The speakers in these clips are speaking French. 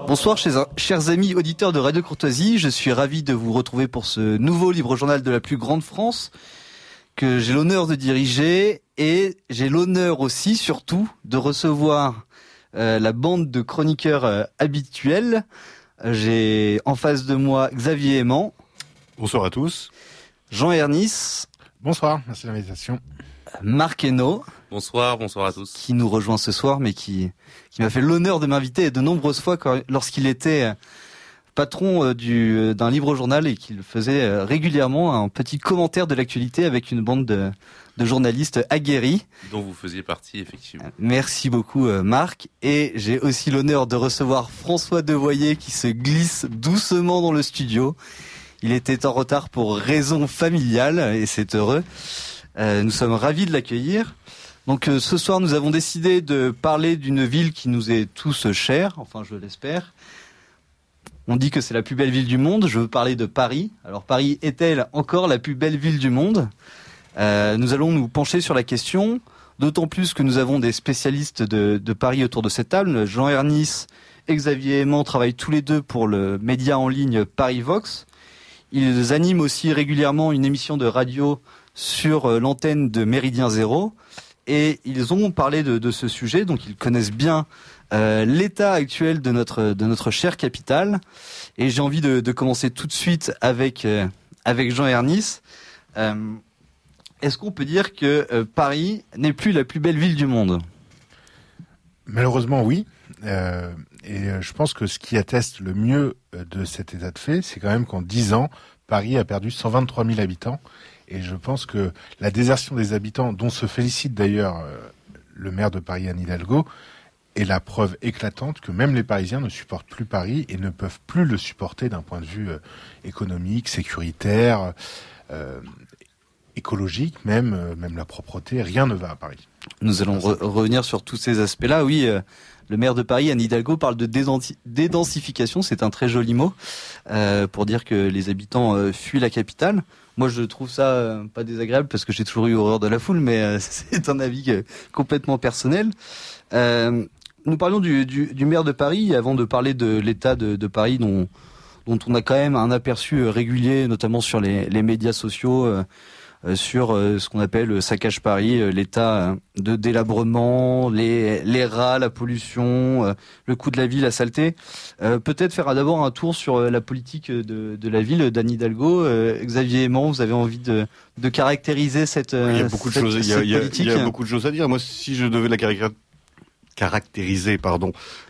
Bonsoir chers amis auditeurs de Radio Courtoisie, je suis ravi de vous retrouver pour ce nouveau livre journal de la plus grande France que j'ai l'honneur de diriger et j'ai l'honneur aussi surtout de recevoir la bande de chroniqueurs habituels. J'ai en face de moi Xavier Aimant. Bonsoir à tous. Jean Ernis. Bonsoir, merci de l'invitation. Marc Hainaut. Bonsoir à tous. Qui nous rejoint ce soir, mais qui m'a fait l'honneur de m'inviter de nombreuses fois lorsqu'il était patron d'un livre journal et qu'il faisait régulièrement un petit commentaire de l'actualité avec une bande de journalistes aguerris. Dont vous faisiez partie, effectivement. Merci beaucoup Marc. Et j'ai aussi l'honneur de recevoir François Devoyer qui se glisse doucement dans le studio. Il était en retard pour raisons familiales et c'est heureux. Nous sommes ravis de l'accueillir. Donc ce soir, nous avons décidé de parler d'une ville qui nous est tous chère, enfin je l'espère. On dit que c'est la plus belle ville du monde, je veux parler de Paris. Alors Paris est-elle encore la plus belle ville du monde ? Nous allons nous pencher sur la question, d'autant plus que nous avons des spécialistes de Paris autour de cette table. Jean Ernis et Xavier Aimant travaillent tous les deux pour le média en ligne Paris Vox. Ils animent aussi régulièrement une émission de radio sur l'antenne de Méridien Zéro. Et ils ont parlé de ce sujet, donc ils connaissent bien l'état actuel de notre chère capitale. Et j'ai envie de commencer tout de suite avec Jean Ernis. Est-ce qu'on peut dire que Paris n'est plus la plus belle ville du monde ? Malheureusement, oui. Et je pense que ce qui atteste le mieux de cet état de fait, c'est quand même qu'en 10 ans, Paris a perdu 123 000 habitants. Et je pense que la désertion des habitants, dont se félicite d'ailleurs le maire de Paris, Anne Hidalgo, est la preuve éclatante que même les Parisiens ne supportent plus Paris et ne peuvent plus le supporter d'un point de vue économique, sécuritaire, écologique, même la propreté. Rien ne va à Paris. Nous allons revenir sur tous ces aspects-là. Oui, le maire de Paris, Anne Hidalgo, parle de dédensification. C'est un très joli mot pour dire que les habitants fuient la capitale. Moi, je trouve ça pas désagréable parce que j'ai toujours eu horreur de la foule, mais c'est un avis complètement personnel. Nous parlions du maire de Paris avant de parler de l'état de Paris dont on a quand même un aperçu régulier, notamment sur les médias sociaux, sur ce qu'on appelle le saccage Paris, l'état de délabrement, les rats, la pollution, le coût de la vie, la saleté. Peut-être faire d'abord un tour sur la politique de la ville d'Anne Hidalgo. Xavier Aimant, vous avez envie de caractériser cette politique ? Il y a beaucoup de choses. Il y a beaucoup de choses à dire. Moi, si je devais la caractériser, par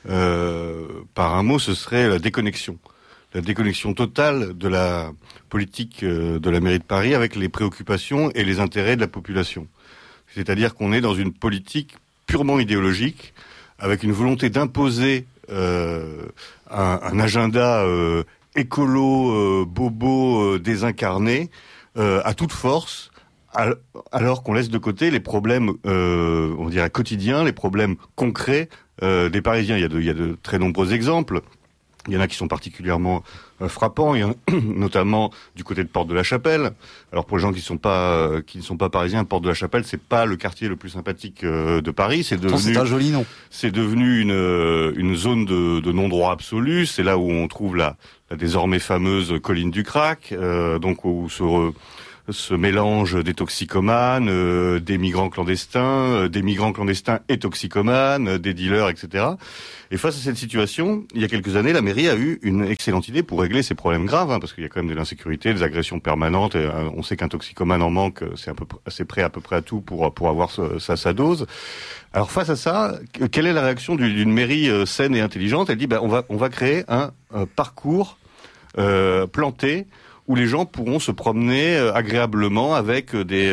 un mot, ce serait la déconnexion. La déconnexion totale de la politique de la mairie de Paris avec les préoccupations et les intérêts de la population. C'est-à-dire qu'on est dans une politique purement idéologique, avec une volonté d'imposer un agenda écolo, bobo, désincarné, à toute force, alors qu'on laisse de côté les problèmes, on dirait quotidiens, les problèmes concrets des Parisiens. Il y a de très nombreux exemples. Il y en a qui sont particulièrement frappants, il y en a notamment du côté de Porte de la Chapelle. Alors pour les gens qui ne sont pas parisiens, Porte de la Chapelle, c'est pas le quartier le plus sympathique de Paris. C'est un joli nom. C'est devenu une zone de non-droit absolu. C'est là où on trouve la désormais fameuse colline du crack, donc où ce mélange des toxicomanes, des migrants clandestins et toxicomanes, des dealers, etc. Et face à cette situation, il y a quelques années, la mairie a eu une excellente idée pour régler ces problèmes graves, parce qu'il y a quand même de l'insécurité, des agressions permanentes, et on sait qu'un toxicomane en manque, c'est prêt à peu près à tout pour avoir sa dose. Alors face à ça, quelle est la réaction d'une mairie saine et intelligente ? Elle dit, on va créer un parcours planté, où les gens pourront se promener agréablement avec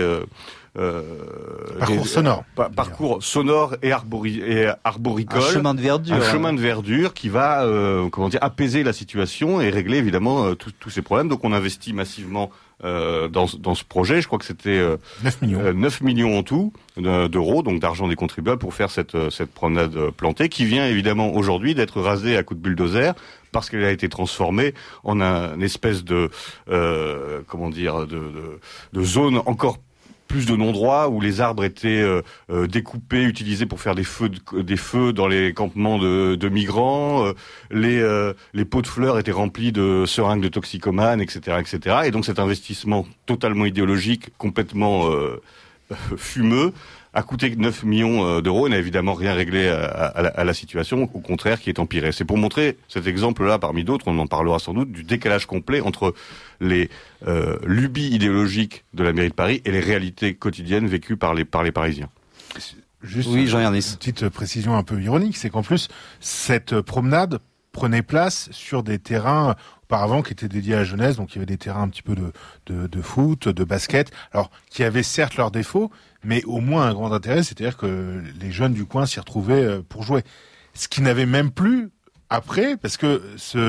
parcours sonores et arboricoles. Un chemin de verdure. Un chemin de verdure qui va apaiser la situation et régler évidemment tous ces problèmes. Donc on investit massivement dans ce projet. Je crois que c'était 9 millions en tout d'euros, donc d'argent des contribuables pour faire cette promenade plantée qui vient évidemment aujourd'hui d'être rasée à coups de bulldozer parce qu'elle a été transformée en un espèce de zone encore plus de non-droit, où les arbres étaient découpés, utilisés pour faire des feux dans les campements de migrants, les pots de fleurs étaient remplis de seringues de toxicomanes, etc., etc. Et donc cet investissement totalement idéologique, complètement fumeux, a coûté 9 millions d'euros et n'a évidemment rien réglé à la situation, au contraire, qui est empirée. C'est pour montrer cet exemple-là, parmi d'autres, on en parlera sans doute, du décalage complet entre les lubies idéologiques de la mairie de Paris et les réalités quotidiennes vécues par les Parisiens. Juste oui, Jean-Yannis. Une petite précision un peu ironique, c'est qu'en plus, cette promenade prenait place sur des terrains auparavant qui étaient dédiés à la jeunesse, donc il y avait des terrains un petit peu de foot, de basket, alors qui avaient certes leurs défauts, mais au moins un grand intérêt, c'est-à-dire que les jeunes du coin s'y retrouvaient pour jouer. Ce qui n'avait même plus après, parce que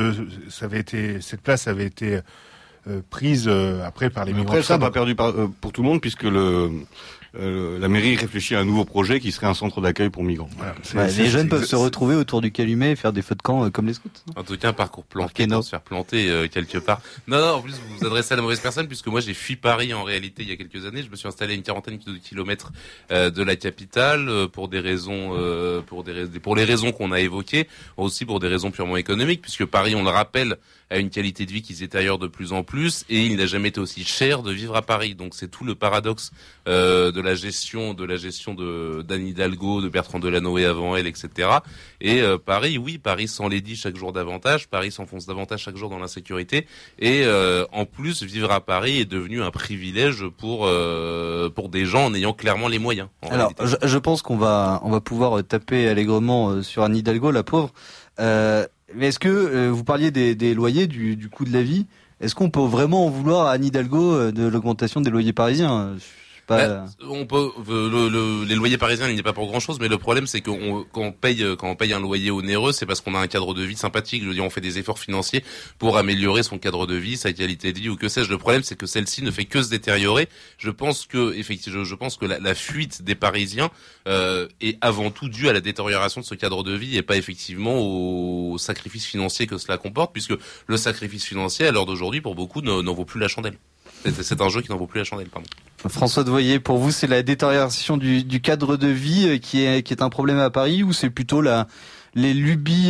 cette place avait été prise après par les migrants. Après, ça n'a pas perdu pour tout le monde, puisque la mairie réfléchit à un nouveau projet qui serait un centre d'accueil pour migrants. Voilà. Les jeunes peuvent se retrouver autour du calumet et faire des feux de camp comme les scouts. En tout cas, un parcours planqué pour se faire planter quelque part. Non, en plus, vous vous adressez à la mauvaise personne, puisque moi, j'ai fui Paris en réalité il y a quelques années. Je me suis installé à une quarantaine de kilomètres de la capitale pour des raisons, pour les raisons qu'on a évoquées, aussi pour des raisons purement économiques, puisque Paris, on le rappelle, a une qualité de vie qui se détériore de plus en plus, et il n'a jamais été aussi cher de vivre à Paris. Donc c'est tout le paradoxe de la gestion d'Anne Hidalgo, de Bertrand Delanoë avant elle, etc. Et Paris s'enlaidit chaque jour davantage, Paris s'enfonce davantage chaque jour dans l'insécurité, et en plus vivre à Paris est devenu un privilège pour des gens en ayant clairement les moyens. Alors je pense qu'on va pouvoir taper allègrement sur Anne Hidalgo, la pauvre. Mais est-ce que vous parliez des loyers, du coût de la vie? Est-ce qu'on peut vraiment en vouloir à Anne Hidalgo de l'augmentation des loyers parisiens? On peut les loyers parisiens, il n'y a pas pour grand chose, mais le problème c'est quand on paye un loyer onéreux, c'est parce qu'on a un cadre de vie sympathique. Je veux dire, on fait des efforts financiers pour améliorer son cadre de vie, sa qualité de vie ou que sais-je. Le problème c'est que celle-ci ne fait que se détériorer. Je pense que la fuite des Parisiens est avant tout due à la détérioration de ce cadre de vie et pas effectivement au sacrifice financier que cela comporte, puisque le sacrifice financier à l'heure d'aujourd'hui pour beaucoup n'en vaut plus la chandelle. C'est un jeu qui n'en vaut plus la chandelle, pardon. François Devoyer, pour vous, c'est la détérioration du cadre de vie qui est un problème à Paris, ou c'est plutôt les lubies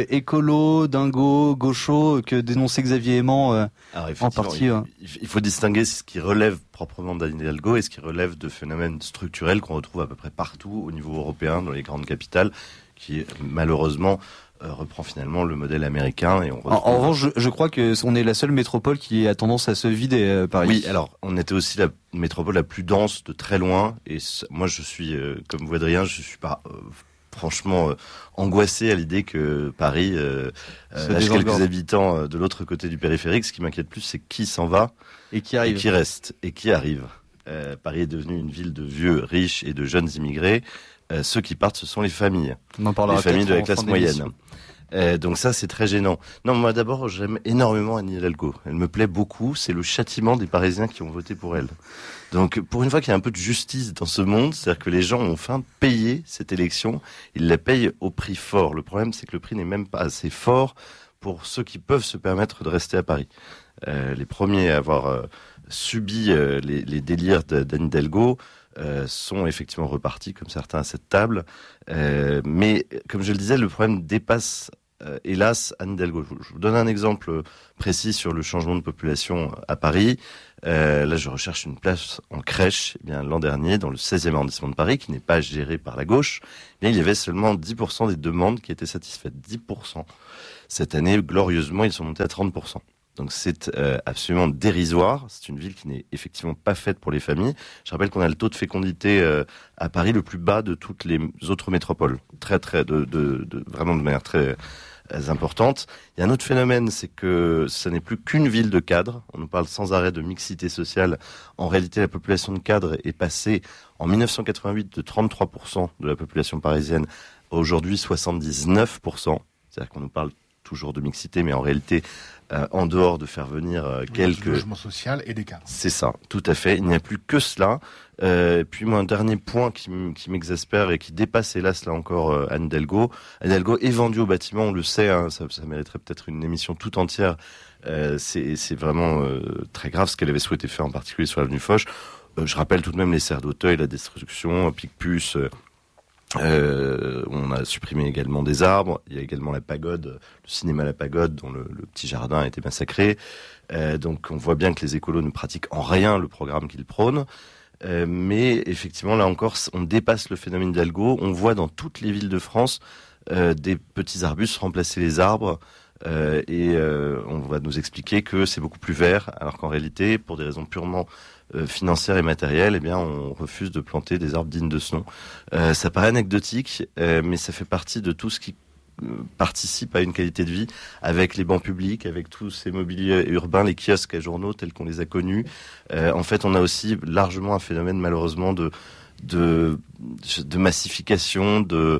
écolo, dingo, gauchos que dénonçait Xavier Aimant en partie? Il faut distinguer ce qui relève proprement d'Anne Hidalgo et ce qui relève de phénomènes structurels qu'on retrouve à peu près partout au niveau européen, dans les grandes capitales, qui malheureusement reprend finalement le modèle américain. Et en revanche, je crois que on est la seule métropole qui a tendance à se vider, Paris. Oui, alors on était aussi la métropole la plus dense de très loin. Et moi, je suis, comme vous, Adrien, je suis pas franchement angoissé à l'idée que Paris lâche quelques habitants de l'autre côté du périphérique. Ce qui m'inquiète plus, c'est qui s'en va et qui arrive, et qui reste et qui arrive. Paris est devenu une ville de vieux, riches et de jeunes immigrés. Ceux qui partent, ce sont les familles. On en parlera, les familles de la classe moyenne. Donc ça, c'est très gênant. Non, moi d'abord, j'aime énormément Anne Hidalgo. Elle me plaît beaucoup. C'est le châtiment des Parisiens qui ont voté pour elle. Donc, pour une fois qu'il y a un peu de justice dans ce monde, c'est-à-dire que les gens ont enfin payé cette élection, ils la payent au prix fort. Le problème, c'est que le prix n'est même pas assez fort pour ceux qui peuvent se permettre de rester à Paris. Les premiers à avoir subi les délires d'Anne Hidalgo sont effectivement repartis, comme certains à cette table. Mais, comme je le disais, le problème dépasse, hélas, Anne Hidalgo. Je vous donne un exemple précis sur le changement de population à Paris. Là, je recherche une place en crèche. Eh bien, l'an dernier, dans le 16e arrondissement de Paris, qui n'est pas géré par la gauche, eh bien, il y avait seulement 10% des demandes qui étaient satisfaites. 10%. Cette année, glorieusement, ils sont montés à 30%. Donc c'est absolument dérisoire. C'est une ville qui n'est effectivement pas faite pour les familles. Je rappelle qu'on a le taux de fécondité à Paris le plus bas de toutes les autres métropoles. Vraiment de manière très importante. Il y a un autre phénomène, c'est que ça n'est plus qu'une ville de cadres. On nous parle sans arrêt de mixité sociale. En réalité, la population de cadres est passée en 1988 de 33% de la population parisienne à aujourd'hui 79%. C'est-à-dire qu'on nous parle toujours de mixité, mais en réalité, en dehors de faire venir quelques... Du logement social et des cadres. C'est ça, tout à fait. Il n'y a plus que cela. Puis moi, un dernier point qui m'exaspère et qui dépasse, hélas, là encore, Anne Hidalgo. Anne Hidalgo est vendue au bâtiment, on le sait, hein, ça mériterait peut-être une émission tout entière. C'est vraiment très grave ce qu'elle avait souhaité faire, en particulier sur l'avenue Foch. Je rappelle tout de même les serres d'Auteuil, la destruction, Picpus. On a supprimé également des arbres. Il y a également la pagode, le cinéma La Pagode, dont le petit jardin a été massacré. Donc on voit bien que les écolos ne pratiquent en rien le programme qu'ils prônent. Mais effectivement, là encore, on dépasse le phénomène d'Hidalgo. On voit dans toutes les villes de France des petits arbustes remplacer les arbres. On va nous expliquer que c'est beaucoup plus vert, alors qu'en réalité, pour des raisons purement financières et matérielles, eh bien, on refuse de planter des arbres dignes de ce nom. Ça paraît anecdotique, mais ça fait partie de tout ce qui participe à une qualité de vie, avec les bancs publics, avec tous ces mobiliers urbains, les kiosques à journaux tels qu'on les a connus. En fait, on a aussi largement un phénomène, malheureusement, de massification,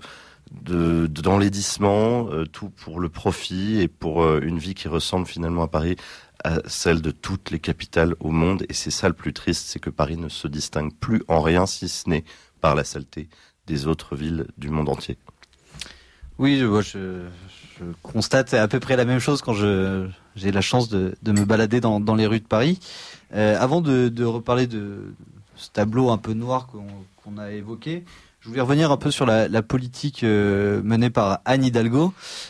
d'enlaidissement, tout pour le profit et pour une vie qui ressemble finalement à Paris à celle de toutes les capitales au monde. Et c'est ça le plus triste, c'est que Paris ne se distingue plus en rien, si ce n'est par la saleté des autres villes du monde entier. Oui, je constate à peu près la même chose quand j'ai la chance de me balader dans les rues de Paris. Avant de reparler de ce tableau un peu noir qu'on a évoqué, je voulais revenir un peu sur la politique menée par Anne Hidalgo.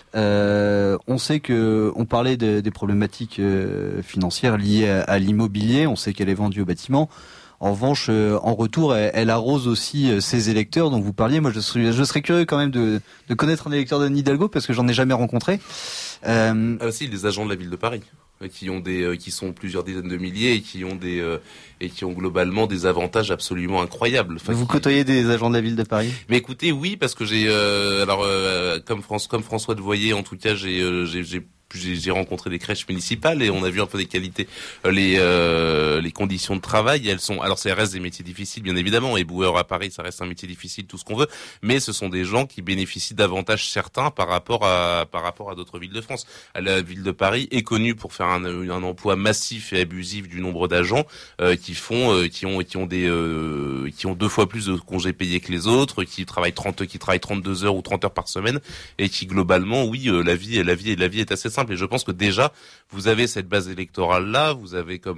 On sait que on parlait des problématiques financières liées à l'immobilier. On sait qu'elle est vendue au bâtiment. En revanche, en retour, elle arrose aussi ses électeurs dont vous parliez. Moi, je serais curieux quand même de connaître un électeur d'Anne Hidalgo parce que j'en ai jamais rencontré. Si, les agents de la ville de Paris, qui sont plusieurs dizaines de milliers et qui ont globalement des avantages absolument incroyables. Enfin, vous côtoyez des agents de la ville de Paris? Mais écoutez, oui, parce que comme François Devoyer, en tout cas, j'ai rencontré des crèches municipales et on a vu un peu des qualités, les conditions de travail. Ça reste des métiers difficiles, bien évidemment. Éboueur à Paris, ça reste un métier difficile, tout ce qu'on veut. Mais ce sont des gens qui bénéficient d'avantages certains par rapport à d'autres villes de France. La ville de Paris est connue pour faire un emploi massif et abusif du nombre d'agents qui ont 2 fois plus de congés payés que les autres, qui travaillent 32 heures ou 30 heures par semaine et qui globalement, oui, la vie est assez simple. Et je pense que déjà, vous avez cette base électorale-là, vous avez comme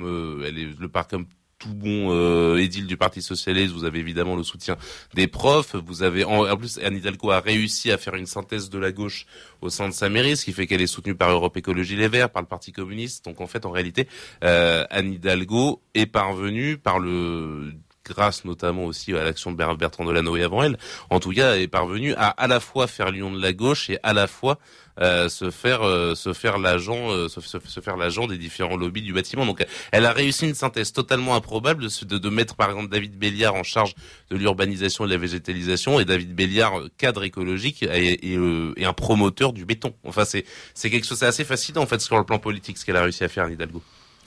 tout bon édile du Parti Socialiste, vous avez évidemment le soutien des profs, vous avez en plus Anne Hidalgo a réussi à faire une synthèse de la gauche au sein de sa mairie, ce qui fait qu'elle est soutenue par Europe Écologie Les Verts, par le Parti communiste. Donc en fait, en réalité, Anne Hidalgo est parvenue grâce notamment aussi à l'action de Bertrand Delanoë avant elle, en tout cas, est parvenue à la fois faire l'union de la gauche et à la fois se faire l'agent des différents lobbies du bâtiment. Donc, elle a réussi une synthèse totalement improbable de mettre, par exemple, David Béliard en charge de l'urbanisation et de la végétalisation, et David Béliard, cadre écologique et un promoteur du béton. Enfin, c'est quelque chose, c'est assez fascinant, en fait, sur le plan politique, ce qu'elle a réussi à faire, Anne Hidalgo.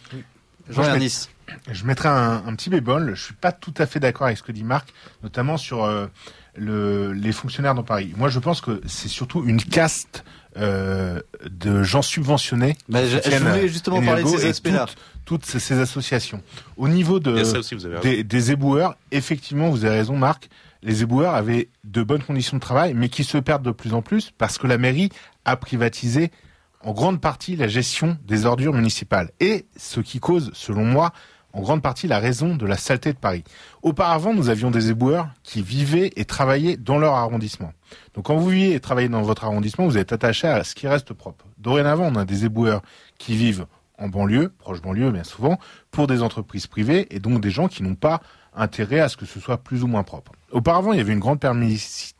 Je mettrai un petit bémol. Je suis pas tout à fait d'accord avec ce que dit Marc, notamment sur les fonctionnaires dans Paris. Moi, je pense que c'est surtout une caste de gens subventionnés. Je voulais justement parler de ces aspects-là. Toutes ces associations. Au niveau des éboueurs, effectivement, vous avez raison, Marc. Les éboueurs avaient de bonnes conditions de travail, mais qui se perdent de plus en plus parce que la mairie a privatisé en grande partie la gestion des ordures municipales. Et ce qui cause, selon moi, en grande partie la raison de la saleté de Paris. Auparavant, nous avions des éboueurs qui vivaient et travaillaient dans leur arrondissement. Donc quand vous vivez et travaillez dans votre arrondissement, vous êtes attaché à ce qui reste propre. Dorénavant, on a des éboueurs qui vivent en banlieue, proche banlieue bien souvent, pour des entreprises privées et donc des gens qui n'ont pas intérêt à ce que ce soit plus ou moins propre. Auparavant, il y avait une grande permissivité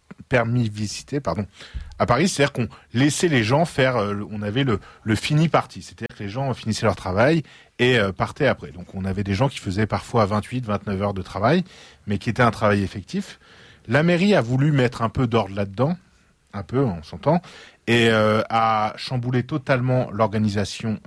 à Paris, c'est-à-dire qu'on laissait les gens faire, on avait le fini parti, c'est-à-dire que les gens finissaient leur travail et partaient après. Donc on avait des gens qui faisaient parfois 28, 29 heures de travail, mais qui était un travail effectif. La mairie a voulu mettre un peu d'ordre là-dedans, un peu, on s'entend, et a chamboulé totalement l'organisation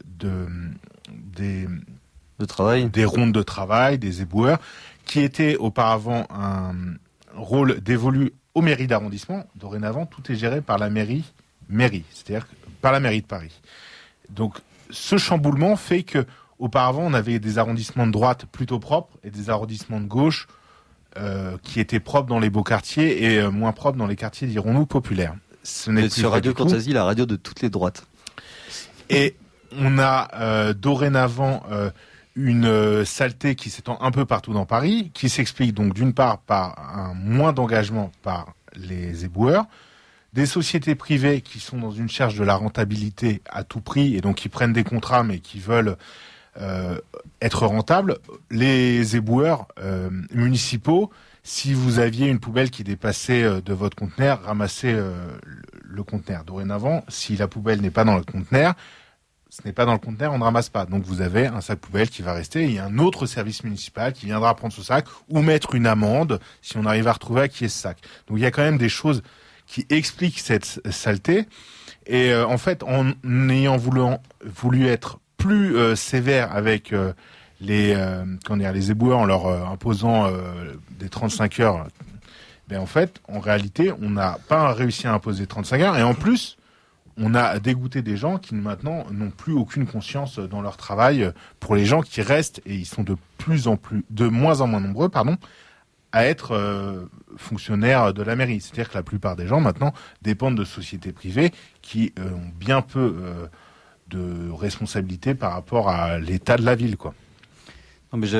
des rondes de travail, des éboueurs, qui était auparavant un rôle dévolu aux mairies d'arrondissement. Dorénavant, tout est géré par la mairie, c'est-à-dire par la mairie de Paris. Donc, ce chamboulement fait que, auparavant, on avait des arrondissements de droite plutôt propres et des arrondissements de gauche qui étaient propres dans les beaux quartiers et moins propres dans les quartiers, dirons-nous, populaires. Ce n'est plus sur Radio Courtoisie, la radio de toutes les droites. Et on a dorénavant une saleté qui s'étend un peu partout dans Paris, qui s'explique donc d'une part par un moins d'engagement par les éboueurs, des sociétés privées qui sont dans une recherche de la rentabilité à tout prix et donc qui prennent des contrats mais qui veulent être rentables, les éboueurs municipaux, si vous aviez une poubelle qui dépassait de votre conteneur, ramassez le conteneur. Dorénavant, si la poubelle n'est pas dans le conteneur, ce n'est pas dans le conteneur, on ne ramasse pas. Donc vous avez un sac poubelle qui va rester, et il y a un autre service municipal qui viendra prendre ce sac ou mettre une amende si on arrive à retrouver à qui est ce sac. Donc il y a quand même des choses qui expliquent cette saleté. Et en fait, en ayant voulu être plus sévère avec les éboueurs en leur imposant des 35 heures, ben en fait, en réalité, on n'a pas réussi à imposer 35 heures. Et en plus, on a dégoûté des gens qui maintenant n'ont plus aucune conscience dans leur travail. Pour les gens qui restent, et ils sont de moins en moins nombreux, à être fonctionnaires de la mairie. C'est-à-dire que la plupart des gens maintenant dépendent de sociétés privées qui ont bien peu de responsabilité par rapport à l'état de la ville, quoi. Non, mais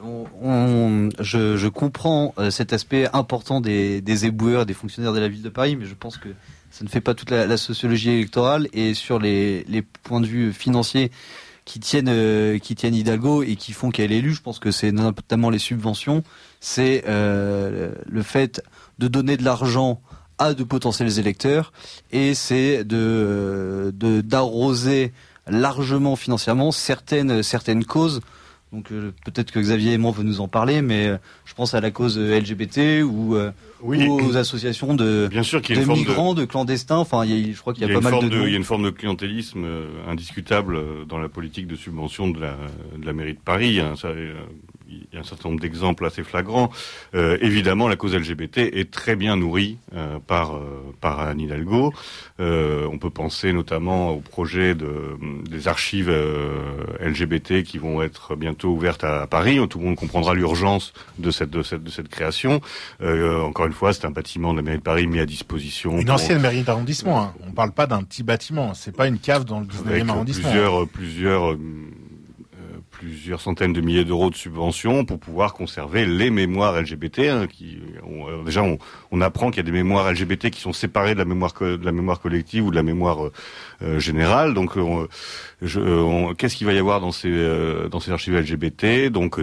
je comprends cet aspect important des éboueurs, des fonctionnaires de la ville de Paris, mais je pense que ça ne fait pas toute la sociologie électorale. Et sur les points de vue financiers qui tiennent Hidalgo et qui font qu'elle est élue, je pense que c'est notamment les subventions, c'est le fait de donner de l'argent à de potentiels électeurs, et c'est d'arroser largement financièrement certaines causes. Donc peut-être que Xavier Aimant veut nous en parler, mais je pense à la cause LGBT ou aux associations de migrants, de clandestins. Enfin, je crois qu'il y a pas mal de il y a une forme de clientélisme indiscutable dans la politique de subvention de la mairie de Paris. Il y a un certain nombre d'exemples assez flagrants. Évidemment, la cause LGBT est très bien nourrie par Anne Hidalgo. On peut penser notamment au projet des archives LGBT qui vont être bientôt ouvertes à Paris. Tout le monde comprendra l'urgence de cette création. Encore une fois, c'est un bâtiment de la mairie de Paris mis à disposition. Une ancienne mairie d'arrondissement. Hein. On parle pas d'un petit bâtiment. C'est pas une cave dans le 19e arrondissement. Plusieurs centaines de milliers d'euros de subventions pour pouvoir conserver les mémoires LGBT. Déjà, on apprend qu'il y a des mémoires LGBT qui sont séparées de la mémoire collective ou de la mémoire générale. Donc, qu'est-ce qu'il va y avoir dans ces archives LGBT? Donc,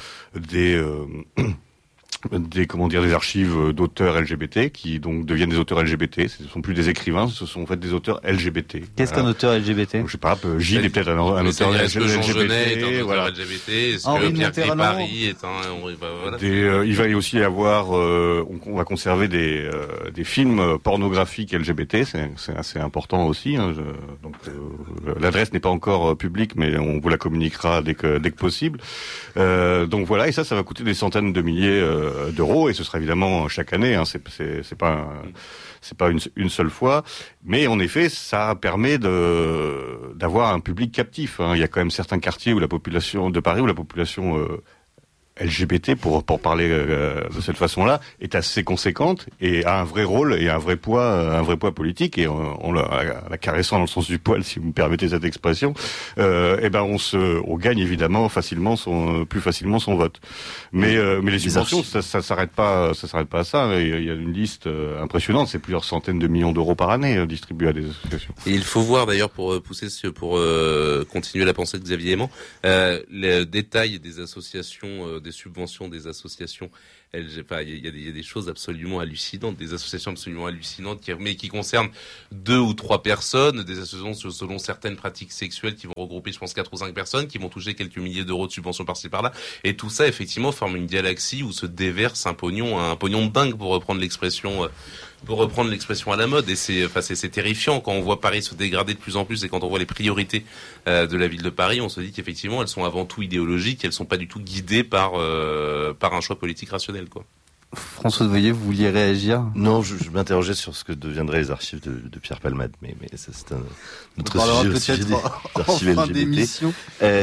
des archives d'auteurs LGBT qui donc deviennent des auteurs LGBT. Ce ne sont plus des écrivains, ce sont en fait des auteurs LGBT. Qu'est-ce qu'un auteur LGBT? Je sais pas, Gilles est peut-être un auteur LGBT. Est-ce que Jean Genet est un auteur LGBT? Est-ce que Pierre Paris est un... Il va aussi y avoir, on va conserver des films pornographiques LGBT, c'est assez important aussi. Hein, donc l'adresse n'est pas encore publique, mais on vous la communiquera dès que possible. Donc voilà, et ça va coûter des centaines de milliers d'euros, et ce sera évidemment chaque année, hein, c'est pas une seule fois, mais en effet ça permet d'avoir un public captif, hein. Il y a quand même certains quartiers où la population de Paris, où la population LGBT, pour parler de cette façon-là, est assez conséquente et a un vrai rôle et un vrai poids politique, et en la caressant dans le sens du poil, si vous me permettez cette expression, on gagne évidemment plus facilement son vote. Mais les subventions, ça s'arrête pas à ça. Il y a une liste impressionnante, c'est plusieurs centaines de millions d'euros par année distribués à des associations. Et il faut voir d'ailleurs, pour continuer la pensée de Xavier Aimant, le détail des associations, des subventions des associations. Il y a des choses absolument hallucinantes, des associations absolument hallucinantes qui concernent 2 ou 3 personnes, des associations selon certaines pratiques sexuelles qui vont regrouper, je pense, 4 ou 5 personnes, qui vont toucher quelques milliers d'euros de subventions par-ci par-là. Et tout ça, effectivement, forme une galaxie où se déverse un pognon de dingue, pour reprendre l'expression à la mode. Et c'est terrifiant quand on voit Paris se dégrader de plus en plus, et quand on voit les priorités de la ville de Paris, on se dit qu'effectivement elles sont avant tout idéologiques, elles sont pas du tout guidées par un choix politique rationnel, quoi. François Devoyer, vous vouliez réagir? Non, je m'interrogeais sur ce que deviendraient les archives de Pierre Palmade, mais ça c'est un autre sujet aussi. En fin d'émission.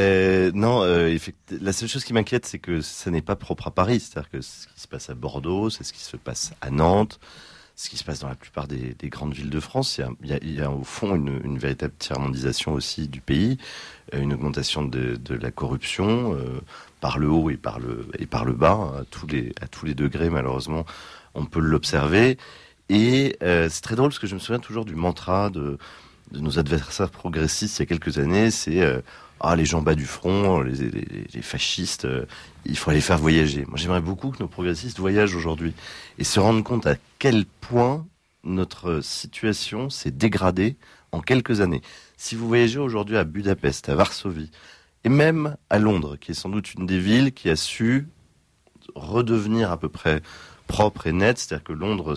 La seule chose qui m'inquiète, c'est que ça n'est pas propre à Paris. C'est-à-dire que ce qui se passe à Bordeaux, c'est ce qui se passe à Nantes, ce qui se passe dans la plupart des grandes villes de France. Il y a au fond une véritable tiers-mondisation aussi du pays, une augmentation de la corruption par le haut et par le bas, à tous les degrés malheureusement, on peut l'observer. Et c'est très drôle parce que je me souviens toujours du mantra de nos adversaires progressistes il y a quelques années, c'est les gens bas du front, les fascistes, il faut les faire voyager. Moi, j'aimerais beaucoup que nos progressistes voyagent aujourd'hui et se rendent compte à quel point notre situation s'est dégradée en quelques années. Si vous voyagez aujourd'hui à Budapest, à Varsovie, et même à Londres, qui est sans doute une des villes qui a su redevenir à peu près propre et net, c'est-à-dire que Londres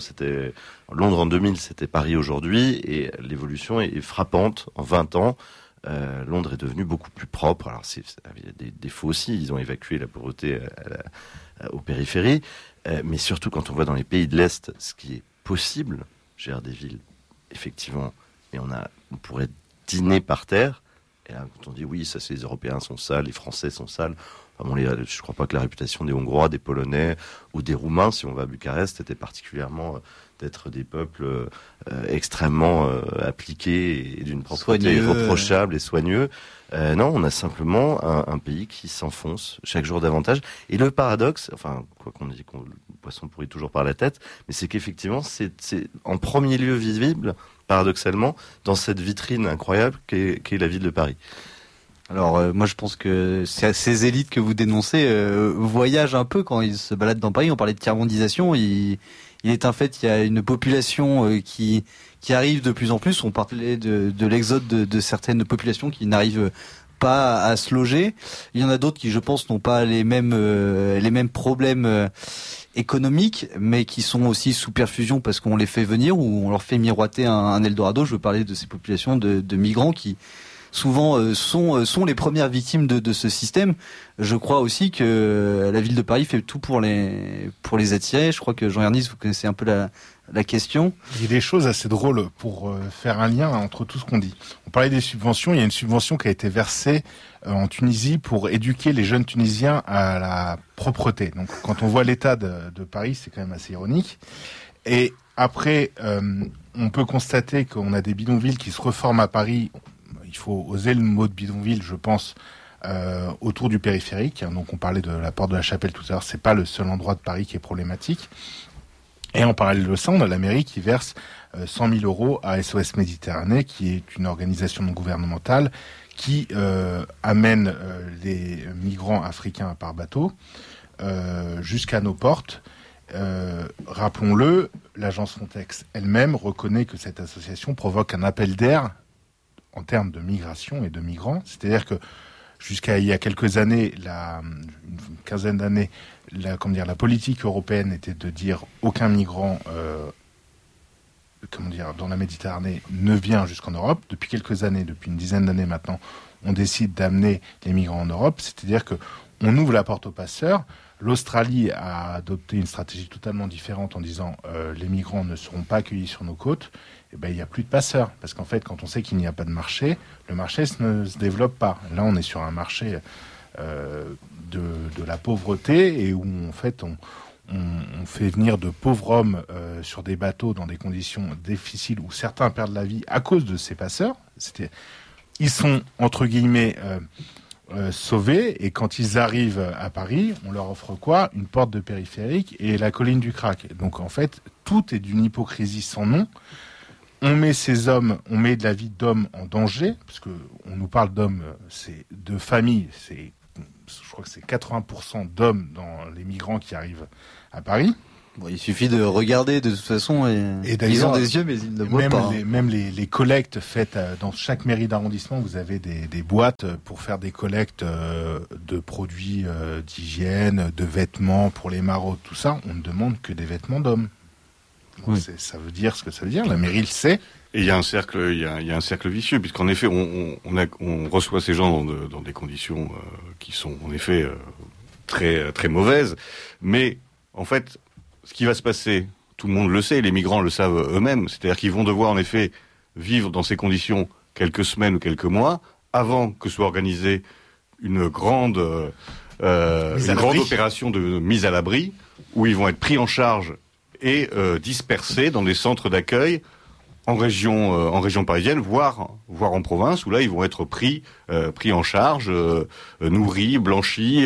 en 2000, c'était Paris aujourd'hui, et l'évolution est frappante en 20 ans. Londres est devenue beaucoup plus propre. Alors, il y a des défauts aussi. Ils ont évacué la pauvreté aux périphéries. Mais surtout, quand on voit dans les pays de l'Est ce qui est possible, des villes, effectivement, et on pourrait dîner par terre. Et là, quand on dit oui, ça, c'est les Européens sont sales, les Français sont sales. Enfin, je ne crois pas que la réputation des Hongrois, des Polonais ou des Roumains, si on va à Bucarest, était particulièrement d'être des peuples extrêmement appliqués et d'une propreté irréprochable et soigneux. Non, on a simplement un pays qui s'enfonce chaque jour davantage. Et le paradoxe, enfin, quoi qu'on dit, le poisson pourrit toujours par la tête, mais c'est qu'effectivement, c'est en premier lieu visible, paradoxalement, dans cette vitrine incroyable qu'est la ville de Paris. Alors moi je pense que ces élites que vous dénoncez voyagent un peu quand ils se baladent dans Paris. On parlait de tiers-mondisation, il est un fait qu'il y a une population qui arrive de plus en plus. On parlait de l'exode de certaines populations qui n'arrivent pas à se loger. Il y en a d'autres qui, je pense, n'ont pas les mêmes problèmes économiques, mais qui sont aussi sous perfusion parce qu'on les fait venir ou on leur fait miroiter un Eldorado. Je veux parler de ces populations de migrants qui souvent sont les premières victimes de ce système. Je crois aussi que la ville de Paris fait tout pour les attirer. Je crois que Jean Ernest, vous connaissez un peu la question. Il y a des choses assez drôles pour faire un lien entre tout ce qu'on dit. On parlait des subventions. Il y a une subvention qui a été versée en Tunisie pour éduquer les jeunes Tunisiens à la propreté. Donc, quand on voit l'état de Paris, c'est quand même assez ironique. Et après, on peut constater qu'on a des bidonvilles qui se reforment à Paris. Il faut oser le mot de bidonville, je pense, autour du périphérique. Donc on parlait de la porte de la Chapelle tout à l'heure, c'est pas le seul endroit de Paris qui est problématique. Et en parallèle de ça, on a la mairie qui verse 100 000 euros à SOS Méditerranée, qui est une organisation non gouvernementale qui amène les migrants africains par bateau jusqu'à nos portes. Rappelons-le, l'agence Frontex elle-même reconnaît que cette association provoque un appel d'air en termes de migration et de migrants. C'est-à-dire que jusqu'à il y a quelques années, une quinzaine d'années, la politique européenne était de dire aucun migrant dans la Méditerranée ne vient jusqu'en Europe. Depuis quelques années, depuis une dizaine d'années maintenant, on décide d'amener les migrants en Europe. C'est-à-dire que on ouvre la porte aux passeurs. L'Australie a adopté une stratégie totalement différente en disant les migrants ne seront pas accueillis sur nos côtes. Il n'y a plus de passeurs. Parce qu'en fait, quand on sait qu'il n'y a pas de marché, le marché ne se développe pas. Là, on est sur un marché de la pauvreté et où, en fait, on fait venir de pauvres hommes sur des bateaux dans des conditions difficiles où certains perdent la vie à cause de ces passeurs. Ils sont, entre guillemets, sauvés, et quand ils arrivent à Paris, on leur offre quoi? Une porte de périphérique et la colline du Crac. Donc, en fait, tout est d'une hypocrisie sans nom. On met ces hommes, on met de la vie d'hommes en danger, parce que on nous parle d'hommes, c'est de famille, je crois que c'est 80% d'hommes dans les migrants qui arrivent à Paris. Bon, il suffit de regarder de toute façon, et ils ont des yeux mais ils ne voient pas. Même les collectes faites dans chaque mairie d'arrondissement, vous avez des boîtes pour faire des collectes de produits d'hygiène, de vêtements pour les maraudes, tout ça. On ne demande que des vêtements d'hommes. Oui. Ça veut dire ce que ça veut dire. La mairie le sait. Et il y a un cercle vicieux, puisqu'en effet, on reçoit ces gens dans des conditions qui sont en effet très très mauvaises. Mais en fait, ce qui va se passer, tout le monde le sait, les migrants le savent eux-mêmes. C'est-à-dire qu'ils vont devoir en effet vivre dans ces conditions quelques semaines ou quelques mois avant que soit organisée une grande opération de mise à l'abri où ils vont être pris en charge et dispersés dans des centres d'accueil en région parisienne, voire en province, où là ils vont être pris en charge, nourris, blanchis,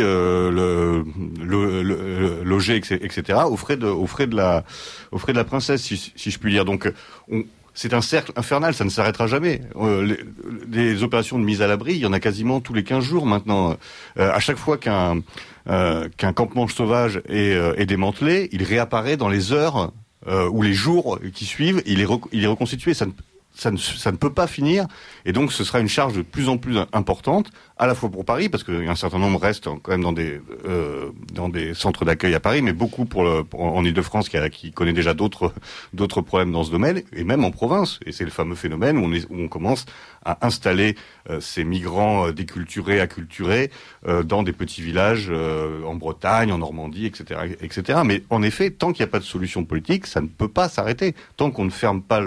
logés, etc. aux frais de la princesse, si je puis dire. Donc c'est un cercle infernal, ça ne s'arrêtera jamais. Les opérations de mise à l'abri, il y en a quasiment tous les 15 jours maintenant. À chaque fois qu'un campement sauvage est démantelé, il réapparaît dans les heures ou les jours qui suivent, il est reconstitué. Ça ne peut pas finir, et donc ce sera une charge de plus en plus importante, à la fois pour Paris, parce qu'un certain nombre restent quand même dans des centres d'accueil à Paris, mais beaucoup en Île-de-France qui connaît déjà d'autres problèmes dans ce domaine, et même en province. Et c'est le fameux phénomène où on commence à installer ces migrants déculturés, acculturés, dans des petits villages en Bretagne, en Normandie, etc., etc. Mais en effet, tant qu'il n'y a pas de solution politique, ça ne peut pas s'arrêter. Tant qu'on ne ferme pas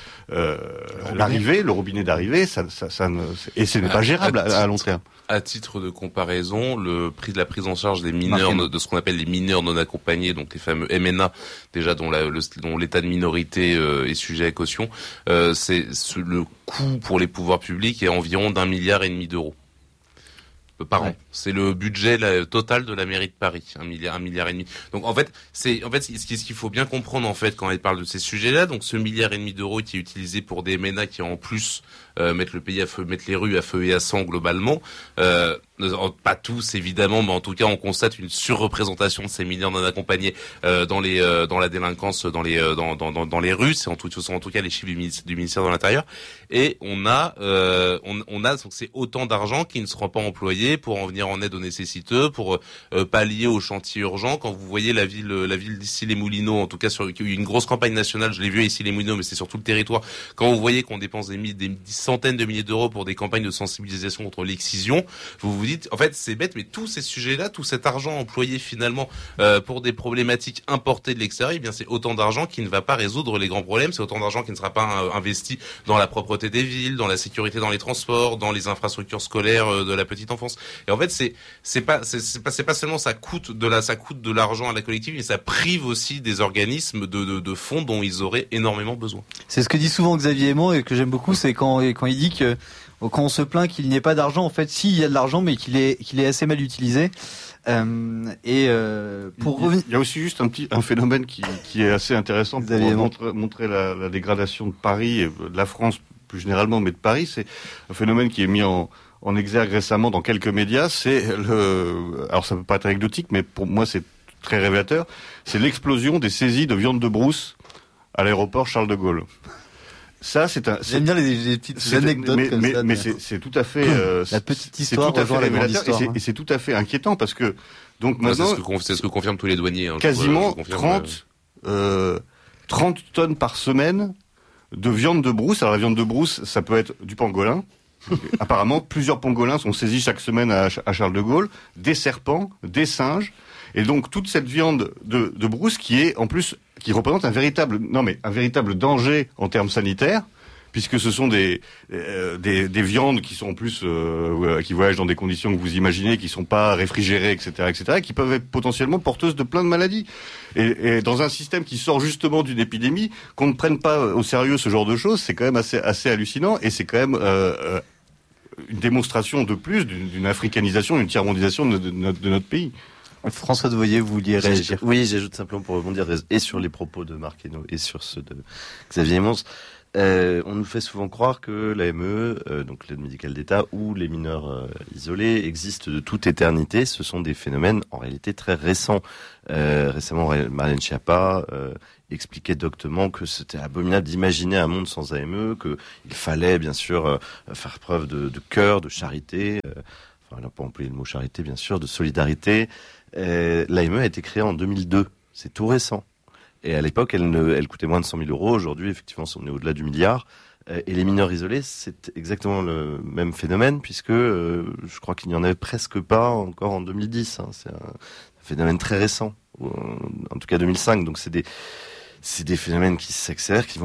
le robinet d'arrivée, et ce n'est pas gérable à long terme. À titre de comparaison, le prix de la prise en charge des mineurs, de ce qu'on appelle les mineurs non accompagnés, donc les fameux MNA, déjà dont l'état de minorité est sujet à caution, le coût pour les pouvoirs publics est environ d'1,5 milliard d'euros par an. C'est le budget total de la mairie de Paris, 1,5 milliard. Donc en fait, ce qu'il faut bien comprendre en fait quand elle parle de ces sujets-là, donc ce 1,5 milliard d'euros qui est utilisé pour des MNA qui en plus mettent le pays à feu, mettent les rues à feu et à sang globalement. Pas tous évidemment, mais en tout cas on constate une surreprésentation de ces mineurs non accompagnés dans la délinquance dans les rues. C'est en tout cas les chiffres du ministère de l'Intérieur. Et on a donc c'est autant d'argent qui ne sera pas employé pour en venir en aide aux nécessiteux, pour pallier aux chantiers urgents. Quand vous voyez la ville d'Issy-les-Moulineaux, en tout cas il y a eu une grosse campagne nationale, je l'ai vu à Issy-les-Moulineaux, mais c'est sur tout le territoire. Quand vous voyez qu'on dépense des centaines de milliers d'euros pour des campagnes de sensibilisation contre l'excision, vous vous dites, en fait, c'est bête, mais tous ces sujets-là, tout cet argent employé finalement pour des problématiques importées de l'extérieur, eh bien c'est autant d'argent qui ne va pas résoudre les grands problèmes, c'est autant d'argent qui ne sera pas investi dans la propreté des villes, dans la sécurité dans les transports, dans les infrastructures scolaires de la petite enfance. Et en fait, c'est pas seulement ça coûte de l'argent à la collectivité, mais ça prive aussi des organismes de fonds dont ils auraient énormément besoin. C'est ce que dit souvent Xavier Aimant et que j'aime beaucoup, c'est quand il dit que quand on se plaint qu'il n'y ait pas d'argent, en fait, si, il y a de l'argent, mais qu'il est assez mal utilisé. Il y a aussi juste un phénomène qui est assez intéressant pour montrer la dégradation de Paris et de la France plus généralement, mais de Paris. C'est un phénomène qui est mis en exergue récemment dans quelques médias. Alors ça peut pas être anecdotique, mais pour moi c'est très révélateur. C'est l'explosion des saisies de viande de brousse à l'aéroport Charles de Gaulle. Ça, j'aime bien les petites anecdotes comme ça. Mais c'est tout à fait la petite histoire, c'est tout à fait révélateur, et c'est tout à fait inquiétant parce que donc maintenant c'est ce que confirment tous les douaniers. Quasiment 30 tonnes par semaine de viande de brousse. Alors la viande de brousse, ça peut être du pangolin. Apparemment, plusieurs pangolins sont saisis chaque semaine à Charles de Gaulle, des serpents, des singes. Et donc toute cette viande de brousse qui représente un véritable danger en termes sanitaires, puisque ce sont des viandes qui sont en plus qui voyagent dans des conditions que vous imaginez, qui sont pas réfrigérées, etc., qui peuvent être potentiellement porteuses de plein de maladies. Et dans un système qui sort justement d'une épidémie, qu'on ne prenne pas au sérieux ce genre de choses, c'est quand même assez hallucinant, et c'est quand même une démonstration de plus d'une africanisation, d'une tiers-mondisation de notre pays. François Devoyer, vous vouliez réagir? Oui, j'ajoute simplement pour rebondir et sur les propos de Marc Hainaut et sur ceux de Xavier Mons. On nous fait souvent croire que l'AME, donc l'aide médicale d'État, ou les mineurs isolés existent de toute éternité. Ce sont des phénomènes en réalité très récents. Récemment, Marlène Schiappa expliquait doctement que c'était abominable d'imaginer un monde sans AME, qu'il fallait bien sûr faire preuve de cœur, de charité. Elle n'a pas employé le mot charité, bien sûr, de solidarité. L'AME a été créée en 2002. C'est tout récent. Et à l'époque, elle coûtait moins de 100 000 euros. Aujourd'hui, effectivement, on est au-delà du milliard. Et les mineurs isolés, c'est exactement le même phénomène, puisque je crois qu'il n'y en avait presque pas encore en 2010. C'est un phénomène très récent, en tout cas 2005. Donc c'est des phénomènes qui s'accélèrent, qui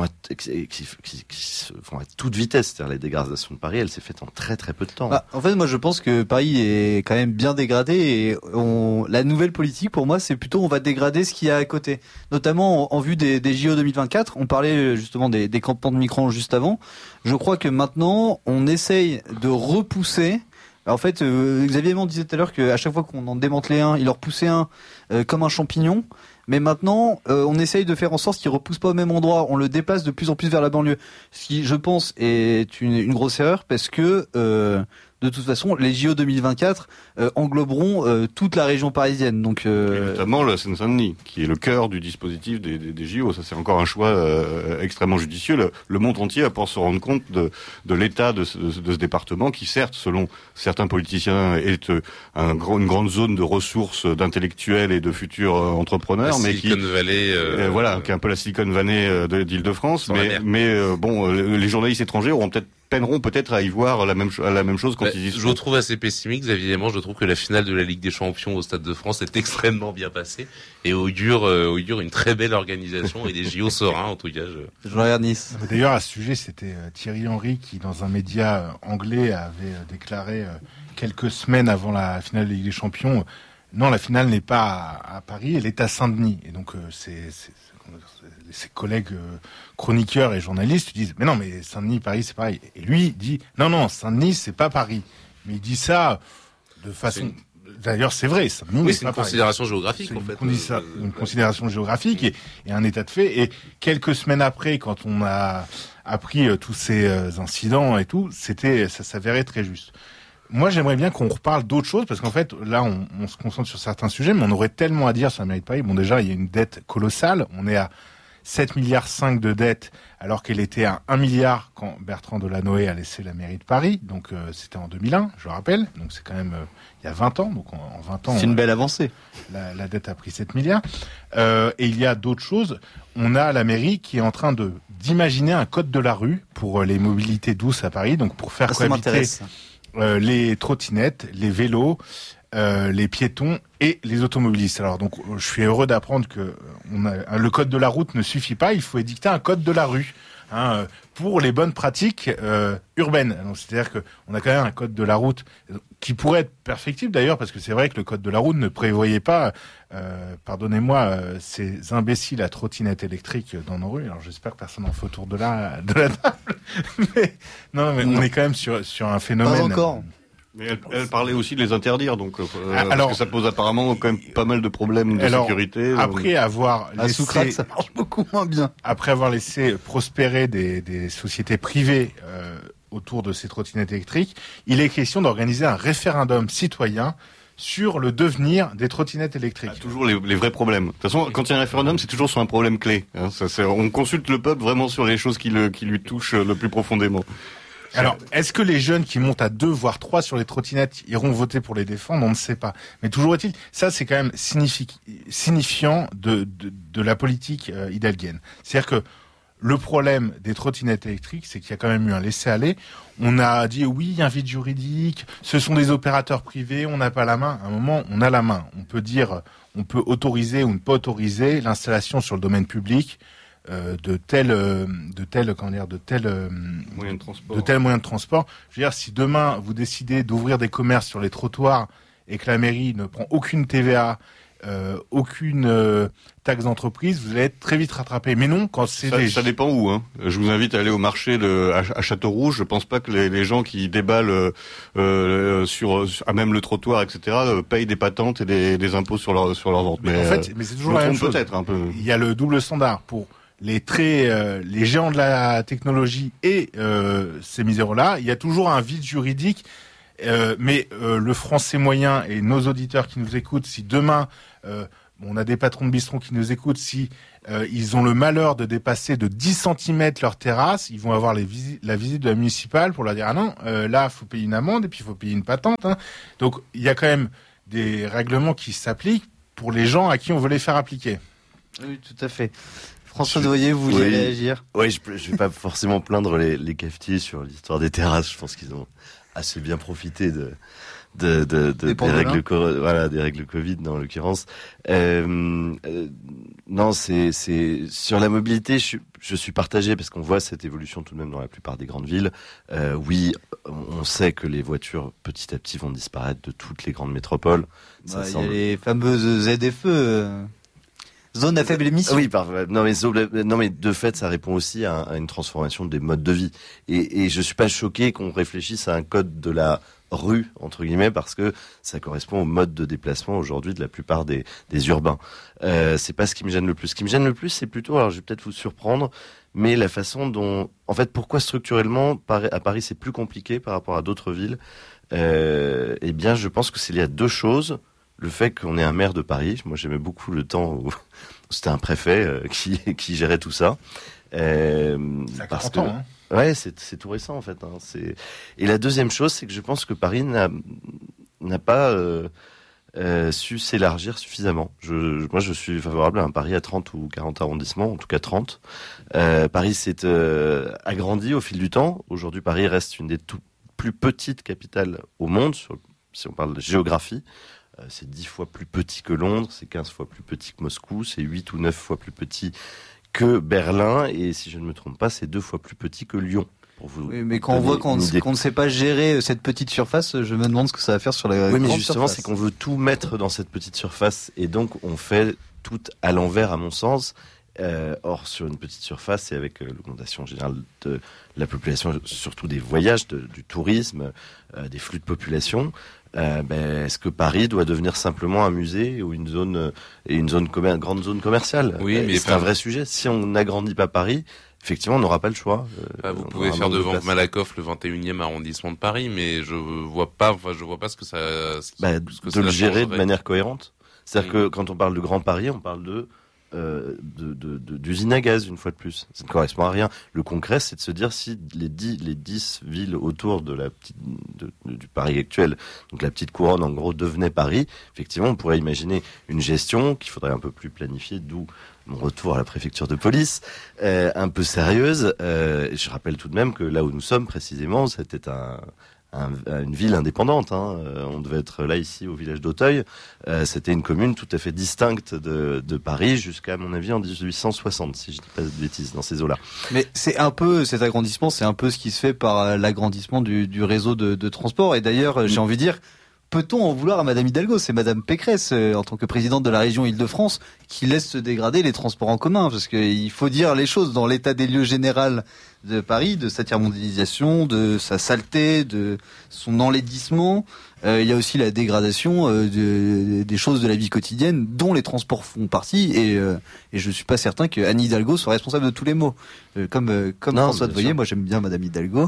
se font à toute vitesse. C'est-à-dire la dégradation de Paris, elle s'est faite en très très peu de temps. En fait, moi je pense que Paris est quand même bien dégradé et la nouvelle politique pour moi c'est plutôt on va dégrader ce qu'il y a à côté. Notamment en vue des JO 2024, on parlait justement des campements de migrants juste avant. Je crois que maintenant on essaye de repousser. En fait, Xavier Mont disait tout à l'heure qu'à chaque fois qu'on en démantelait un, il en repoussait un comme un champignon. Mais maintenant, on essaye de faire en sorte qu'il repousse pas au même endroit. On le déplace de plus en plus vers la banlieue. Ce qui, je pense, est une grosse erreur parce que de toute façon, les JO 2024 engloberont toute la région parisienne. Donc, et notamment la Seine-Saint-Denis, qui est le cœur du dispositif des JO. Ça, c'est encore un choix extrêmement judicieux. Le monde entier va pouvoir se rendre compte de l'état de ce département, qui certes, selon certains politiciens, est une grande zone de ressources d'intellectuels et de futurs entrepreneurs, mais qui Valley, voilà, qui est un peu la Silicon Valley d'Île-de-France. Mais bon, les journalistes étrangers peineront peut-être à y voir la même chose quand ils y sont. Je vous trouve assez pessimiste, Xavier. Je trouve que la finale de la Ligue des Champions au Stade de France est extrêmement bien passée et augure une très belle organisation et des JO sereins, en tout cas. Je regarde Nice. D'ailleurs, à ce sujet, c'était Thierry Henry qui, dans un média anglais, avait déclaré quelques semaines avant la finale de la Ligue des Champions, non, la finale n'est pas à Paris, elle est à Saint-Denis. Et donc, ses collègues chroniqueurs et journalistes disent mais non, mais Saint-Denis, Paris, c'est pareil. Et lui dit non, Saint-Denis, c'est pas Paris. Mais il dit ça de façon. D'ailleurs, c'est vrai. Saint-Denis, oui, c'est une considération géographique, en fait. Une considération géographique et un état de fait. Et quelques semaines après, quand on a appris tous ces incidents et tout, ça s'avérait très juste. Moi, j'aimerais bien qu'on reparle d'autres choses, parce qu'en fait, là, on se concentre sur certains sujets, mais on aurait tellement à dire sur la mairie de Paris. Bon, déjà, il y a une dette colossale. On est à 7,5 milliards de dette, alors qu'elle était à 1 milliard quand Bertrand Delanoë a laissé la mairie de Paris. Donc, c'était en 2001, je le rappelle. Donc, c'est quand même il y a 20 ans. Donc, en 20 ans... C'est une belle avancée. La dette a pris 7 milliards. Et il y a d'autres choses. On a la mairie qui est en train d'imaginer un code de la rue pour les mobilités douces à Paris. Donc, pour faire cohabiter les trottinettes, les vélos, les piétons et les automobilistes. Alors donc, je suis heureux d'apprendre que le code de la route ne suffit pas. Il faut édicter un code de la rue pour les bonnes pratiques urbaines. Donc, c'est-à-dire que on a quand même un code de la route qui pourrait être perfectible d'ailleurs, parce que c'est vrai que le code de la route ne prévoyait pas, pardonnez-moi, ces imbéciles à trottinette électrique dans nos rues. Alors j'espère que personne n'en fait autour de la table. mais non, on est quand même sur un phénomène. Pas encore. Mais elle parlait aussi de les interdire, donc parce que ça pose apparemment quand même pas mal de problèmes de sécurité. Après avoir laissé, Soukrak, ça marche beaucoup moins bien. Après avoir laissé prospérer des sociétés privées autour de ces trottinettes électriques, il est question d'organiser un référendum citoyen sur le devenir des trottinettes électriques. Toujours les vrais problèmes. De toute façon, quand il y a un référendum, c'est toujours sur un problème clé. On consulte le peuple vraiment sur les choses qui lui touchent le plus profondément. Alors, est-ce que les jeunes qui montent à 2 voire 3 sur les trottinettes iront voter pour les défendre? On ne sait pas. Mais toujours est-il, ça c'est quand même signifiant de la politique hidalguienne. C'est-à-dire que le problème des trottinettes électriques, c'est qu'il y a quand même eu un laisser-aller. On a dit oui, il y a un vide juridique, ce sont des opérateurs privés, on n'a pas la main. À un moment, on a la main. On peut dire, on peut autoriser ou ne pas autoriser l'installation sur le domaine public de tel moyen de transport. Je veux dire, si demain vous décidez d'ouvrir des commerces sur les trottoirs et que la mairie ne prend aucune TVA, aucune taxe d'entreprise, vous allez être très vite rattrapé. Mais non, quand c'est ça dépend où. Hein. Je vous invite à aller au marché à Châteaurouge. Je pense pas que les gens qui déballent à même le trottoir, etc., payent des patentes et des impôts sur leur vente. Mais en fait, c'est toujours la même chose. Peut-être un peu. Il y a le double standard pour les géants de la technologie et ces miséreux-là. Il y a toujours un vide juridique. Mais le français moyen et nos auditeurs qui nous écoutent, si demain on a des patrons de bistrons qui nous écoutent, si ils ont le malheur de dépasser de 10 cm leur terrasse, ils vont avoir la visite de la municipale pour leur dire ah non, là faut payer une amende et puis il faut payer une patente. Hein. Donc il y a quand même des règlements qui s'appliquent pour les gens à qui on veut les faire appliquer. Oui, tout à fait. François Devoyer, vous vouliez réagir? Oui, je vais pas forcément plaindre les cafetiers sur l'histoire des terrasses. Je pense qu'ils ont assez bien profité des règles, des règles Covid, en l'occurrence. Non, c'est sur la mobilité, je suis partagé parce qu'on voit cette évolution tout de même dans la plupart des grandes villes. Oui, on sait que les voitures petit à petit vont disparaître de toutes les grandes métropoles. Il y a les fameuses ZFE. Zone à faible émission. Oui, non mais de fait, ça répond aussi à une transformation des modes de vie. Et je suis pas choqué qu'on réfléchisse à un code de la rue entre guillemets parce que ça correspond au mode de déplacement aujourd'hui de la plupart des urbains. C'est pas ce qui me gêne le plus. Ce qui me gêne le plus, c'est plutôt, alors je vais peut-être vous surprendre, mais la façon dont, en fait, pourquoi structurellement à Paris c'est plus compliqué par rapport à d'autres villes. Eh bien, je pense que c'est lié à deux choses. Le fait qu'on ait un maire de Paris, moi j'aimais beaucoup le temps où c'était un préfet qui gérait tout ça. Ça a 40 ans, hein. Ouais, c'est tout récent en fait. Et la deuxième chose, c'est que je pense que Paris n'a pas su s'élargir suffisamment. Moi, je suis favorable à un Paris à 30 ou 40 arrondissements, en tout cas 30. Paris s'est agrandi au fil du temps. Aujourd'hui, Paris reste une des plus petites capitales au monde, si on parle de géographie. C'est 10 fois plus petit que Londres, c'est 15 fois plus petit que Moscou, c'est 8 ou 9 fois plus petit que Berlin, et si je ne me trompe pas, c'est 2 fois plus petit que Lyon. Oui, mais quand on voit qu'on ne sait pas gérer cette petite surface, je me demande ce que ça va faire sur la grande surface. Oui, mais justement, c'est qu'on veut tout mettre dans cette petite surface, et donc on fait tout à l'envers, à mon sens. Or, sur une petite surface, et avec l'augmentation générale de la population, surtout des voyages, du tourisme, des flux de population, est-ce que Paris doit devenir simplement un musée ou une grande zone commerciale? Oui, mais c'est un vrai sujet. Si on n'agrandit pas Paris, effectivement, on n'aura pas le choix. Vous pouvez faire devant Malakoff le 21e arrondissement de Paris, mais je vois pas ce que ça. De le gérer de manière cohérente. C'est-à-dire que quand on parle de Grand Paris, on parle d'usine à gaz, une fois de plus. Ça ne correspond à rien. Le concret, c'est de se dire si les 10 villes autour du Paris actuel, donc la petite couronne, en gros, devenait Paris, effectivement, on pourrait imaginer une gestion qu'il faudrait un peu plus planifier, d'où mon retour à la préfecture de police, un peu sérieuse. Je rappelle tout de même que là où nous sommes, précisément, c'était une ville indépendante. On devait être là, ici, au village d'Auteuil. C'était une commune tout à fait distincte de Paris jusqu'à, à mon avis, en 1860, si je dis pas de bêtises, dans ces eaux-là. Mais c'est un peu, cet agrandissement, c'est un peu ce qui se fait par l'agrandissement du réseau de transport. Et d'ailleurs, j'ai envie de dire, peut-on en vouloir à Madame Hidalgo? C'est Madame Pécresse, en tant que présidente de la région Île-de-France, qui laisse se dégrader les transports en commun. Parce qu'il faut dire les choses dans l'état des lieux général de Paris, de sa tiers-mondialisation, de sa saleté, de son enlaidissement. Il y a aussi la dégradation des choses de la vie quotidienne, dont les transports font partie. Et je suis pas certain que Anne Hidalgo soit responsable de tous les maux. Comme François Devoyer, moi j'aime bien Madame Hidalgo.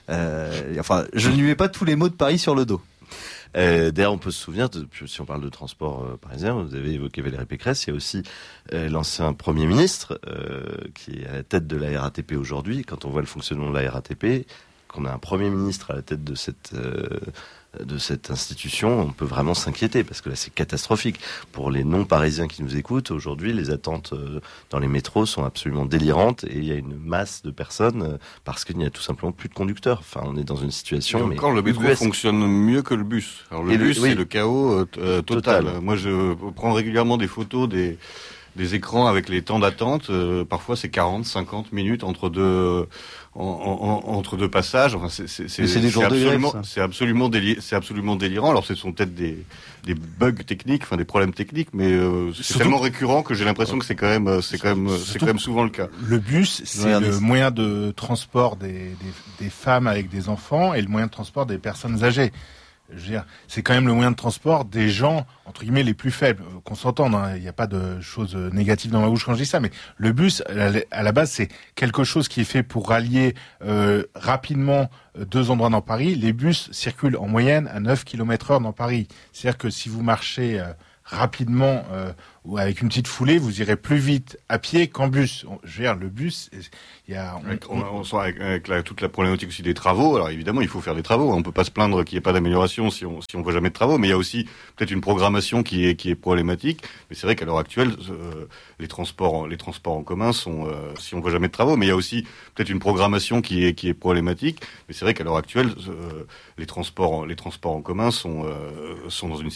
Je ne lui mets pas tous les maux de Paris sur le dos. D'ailleurs, on peut se souvenir, si on parle de transport parisien, vous avez évoqué Valérie Pécresse, il y a aussi l'ancien Premier ministre qui est à la tête de la RATP aujourd'hui. Quand on voit le fonctionnement de la RATP, qu'on a un Premier ministre à la tête de cette institution, on peut vraiment s'inquiéter parce que là c'est catastrophique. Pour les non-parisiens qui nous écoutent, aujourd'hui les attentes dans les métros sont absolument délirantes et il y a une masse de personnes parce qu'il n'y a tout simplement plus de conducteurs. Enfin, on est dans une situation... Et encore, le métro fonctionne mieux que le bus. Alors le bus, c'est le chaos total. Moi, je prends régulièrement des photos des écrans avec les temps d'attente. Parfois, c'est 40, 50 minutes entre deux passages. Enfin, c'est absolument délirant. Alors, ce sont peut-être des bugs techniques, enfin des problèmes techniques, mais c'est tellement récurrent que j'ai l'impression que c'est quand même souvent le cas. Le bus, c'est le moyen de transport des femmes avec des enfants et le moyen de transport des personnes âgées. Je veux dire, c'est quand même le moyen de transport des gens, entre guillemets, les plus faibles. Qu'on s'entende, il n'y a pas de choses négatives dans ma bouche quand je dis ça, mais le bus, à la base, c'est quelque chose qui est fait pour rallier rapidement deux endroits dans Paris. Les bus circulent en moyenne à 9 km/h dans Paris. C'est-à-dire que si vous marchez rapidement ou avec une petite foulée, vous irez plus vite à pied qu'en bus. Je veux dire, le bus, il y a... Avec toute la problématique aussi des travaux, alors évidemment, il faut faire des travaux. On peut pas se plaindre qu'il n'y ait pas d'amélioration si on voit jamais de travaux, mais il y a aussi peut-être une programmation qui est problématique. Mais c'est vrai qu'à l'heure actuelle, les transports en commun sont, si on voit jamais de travaux, mais il y a aussi peut-être une programmation qui est problématique. Mais c'est vrai qu'à l'heure actuelle, les transports en commun sont dans une